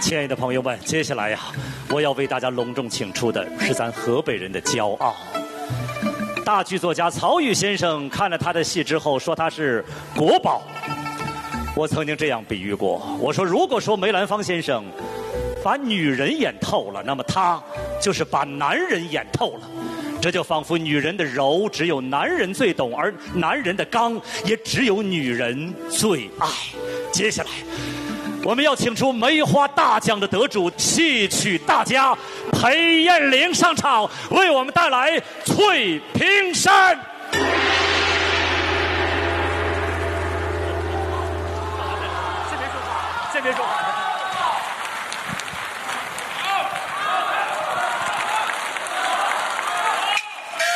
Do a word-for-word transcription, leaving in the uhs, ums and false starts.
亲爱的朋友们，接下来呀、啊，我要为大家隆重请出的是咱河北人的骄傲。大剧作家曹禺先生看了他的戏之后说他是国宝。我曾经这样比喻过，我说如果说梅兰芳先生把女人演透了，那么他就是把男人演透了。这就仿佛女人的柔只有男人最懂，而男人的刚也只有女人最爱。接下来我们要请出梅花大奖的得主戏曲大家裴艳玲上场，为我们带来《翠屏山》。